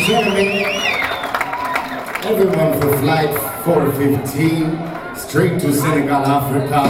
and gentlemen, everyone for flight 415, straight to Senegal, Africa.